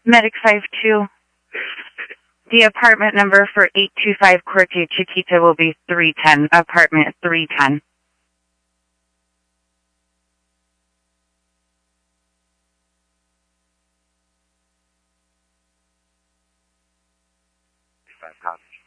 Medic 52. The apartment number for 825 Corte Chiquita will be 310, apartment 310. Five copies.